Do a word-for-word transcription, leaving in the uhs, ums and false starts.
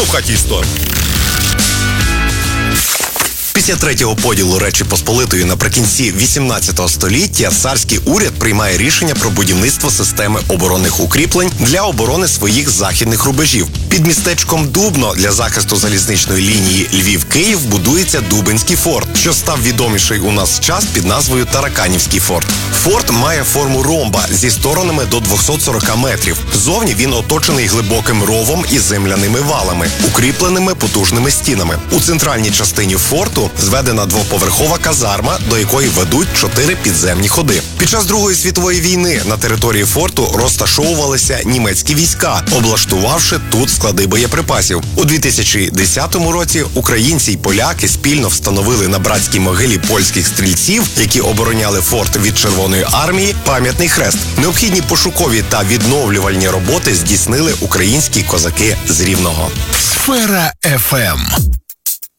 в хаті історія. Після третього поділу Речі Посполитої наприкінці вісімнадцятого століття царський уряд приймає рішення про будівництво системи оборонних укріплень для оборони своїх західних рубежів. Під містечком Дубно для захисту залізничної лінії Львів-Київ будується Дубенський форт, що став відоміший у нас час під назвою Тараканівський форт. Форт має форму ромба зі сторонами до двісті сорок метрів. Зовні він оточений глибоким ровом і земляними валами, укріпленими потужними стінами. У центральній частині форту зведена двоповерхова казарма, до якої ведуть чотири підземні ходи. Під час Другої світової війни на території форту розташовувалися німецькі війська, облаштувавши тут склади боєприпасів. У дві тисячі десятому році українці й поляки спільно встановили на братській могилі польських стрільців, які обороняли форт від Червоної армії, пам'ятний хрест. Необхідні пошукові та відновлювальні роботи здійснили українські козаки з Рівного. Сфера еф ем.